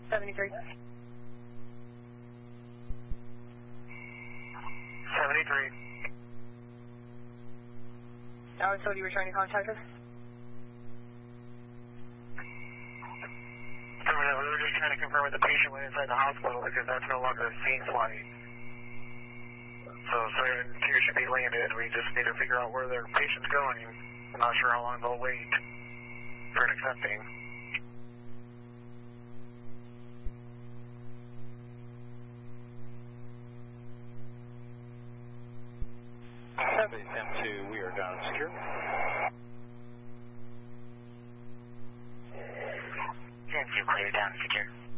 73. 73. I was told you were trying to contact us. We were just trying to confirm with the patient went inside the hospital because that's no longer a scene flight. So here should be landed. We just need to figure out where their patient's going. I'm not sure how long they'll wait for an accepting. Base M2, we are down and secure. M2 clear, down and secure.